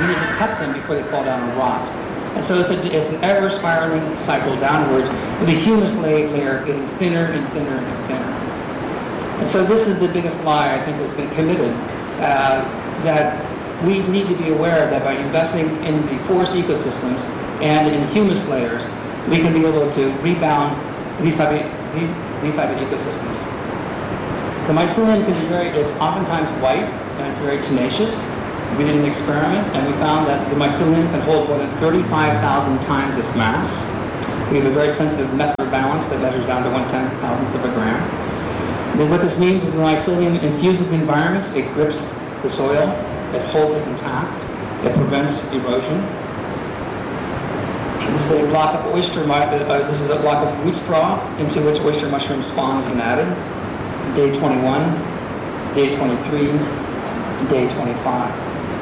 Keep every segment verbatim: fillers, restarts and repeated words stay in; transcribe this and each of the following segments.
need to cut them before they fall down and rot. And so it's, a, it's an ever-spiraling cycle downwards with the humus layer getting thinner and thinner and thinner. And so this is the biggest lie I think that's been committed, uh, that we need to be aware that by investing in the forest ecosystems and in humus layers, we can be able to rebound these type of, these, these type of ecosystems. The mycelium can be very, it's oftentimes white and it's very tenacious. We did an experiment and we found that the mycelium can hold more than thirty-five thousand times its mass. We have a very sensitive Methler balance that measures down to one ten thousandths of a gram. Then what this means is the mycelium infuses the environments, it grips the soil, it holds it intact, it prevents erosion. This is a block of oyster, uh, this is a block of wheat straw into which oyster mushroom spawns and added. Day twenty-one, day twenty-three, day twenty-five.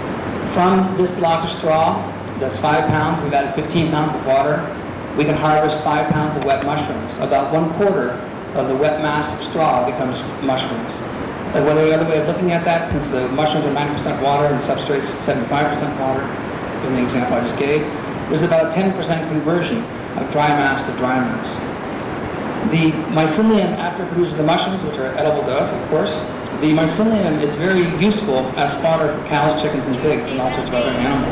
From this block of straw, that's five pounds, we've added fifteen pounds of water. We can harvest five pounds of wet mushrooms. About one quarter of the wet mass of straw becomes mushrooms. And one other way of looking at that, since the mushrooms are ninety percent water and the substrate's seventy-five percent water, in the example I just gave, there's about a ten percent conversion of dry mass to dry mass. The mycelium, after it produces the mushrooms, which are edible to us, of course, the mycelium is very useful as fodder for cows, chickens, and pigs, and all sorts of other animals.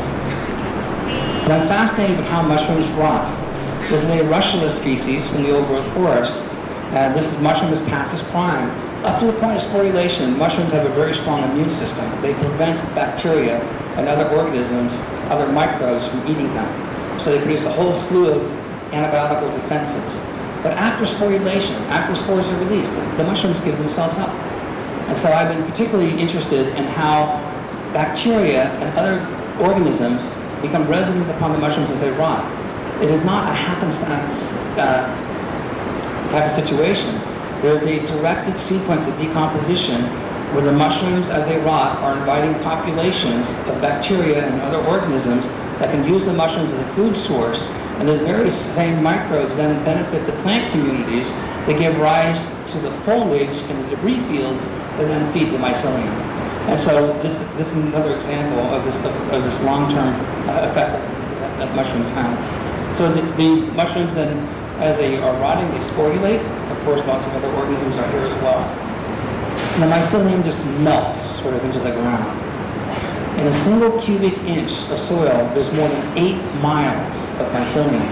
And I'm fascinated with how mushrooms rot. This is a Russula species from the old-growth forest. Uh, this is, mushroom is past its prime. Up to the point of sporulation, mushrooms have a very strong immune system. They prevent bacteria and other organisms, other microbes from eating them. So they produce a whole slew of antibiotic defenses. But after sporulation, after the spores are released, the, the mushrooms give themselves up. And so I've been particularly interested in how bacteria and other organisms become resident upon the mushrooms as they rot. It is not a happenstance uh, type of situation. There's a directed sequence of decomposition where the mushrooms, as they rot, are inviting populations of bacteria and other organisms that can use the mushrooms as a food source. And those very same microbes then benefit the plant communities that give rise to the foliage and the debris fields that then feed the mycelium. And so this, this is another example of this, of, of this long-term uh, effect that, that mushrooms have. So the, the mushrooms then, as they are rotting, they sporulate. Of course, lots of other organisms are here as well. And the mycelium just melts sort of into the ground. In a single cubic inch of soil, there's more than eight miles of mycelium.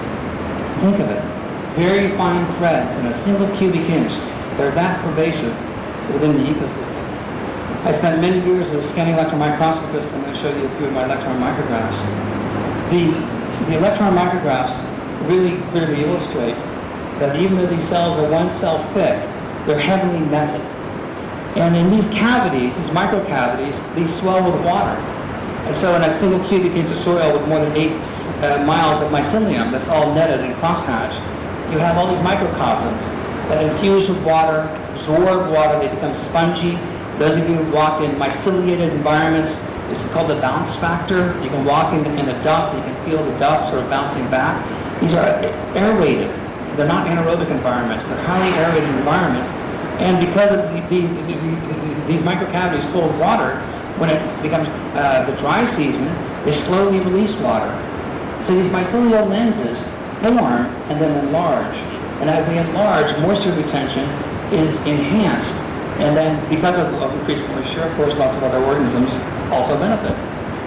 Think of it. Very fine threads in a single cubic inch. They're that pervasive within the ecosystem. I spent many years as a scanning electron microscopist. I'm going to show you a few of my electron micrographs. The, the electron micrographs really clearly illustrate that even though these cells are one cell thick, they're heavily netted. And in these cavities, these microcavities, these swell with water. And so in a single cubic inch of soil with more than eight uh, miles of mycelium that's all netted and crosshatched, you have all these microcosms that infuse with water, absorb water, they become spongy. Those of you who've walked in myceliated environments, this is called the bounce factor. You can walk in, in the duct, you can feel the duct sort of bouncing back. These are aerated. They're not anaerobic environments. They're highly aerated environments. And because of these, these microcavities full of water, when it becomes uh, the dry season, they slowly release water. So these mycelial lenses form and then enlarge. And as they enlarge, moisture retention is enhanced. And then because of, of increased moisture, of course, lots of other organisms also benefit.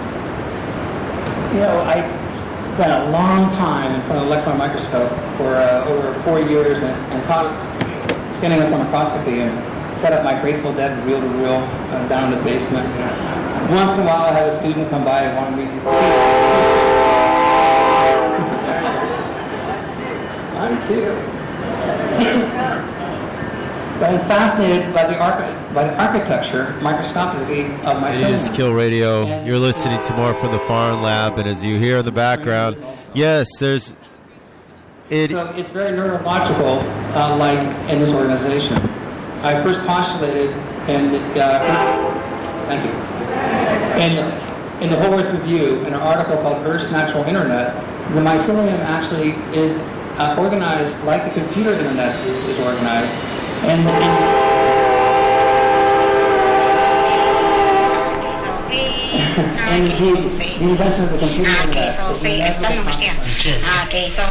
You know, I spent a long time in front of an electron microscope for uh, over four years and, and taught scanning electron microscopy and set up my Grateful Dead reel-to-reel uh, down in the basement. Once in a while I had a student come by and want to read the I'm cute. But I'm fascinated by the, archi- by the architecture, microscopically, of mycelium. It is Kill Radio. And you're listening to more from the Foreign Lab, and as you hear in the background, yes, there's... It, so it's very neurological, uh, like in this organization. I first postulated, and uh, thank you, in, in the Whole Earth Review, in an article called Earth's Natural Internet, the mycelium actually is uh, organized like the computer internet is, is organized. And, and and he, the invention of the computer Ah, que internet eso is sí, never esto me the gusta. consequence. Ah, que eso